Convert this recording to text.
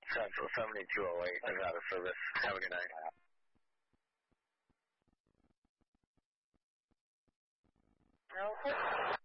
Central 7208 is out of service. Have a good night. Okay.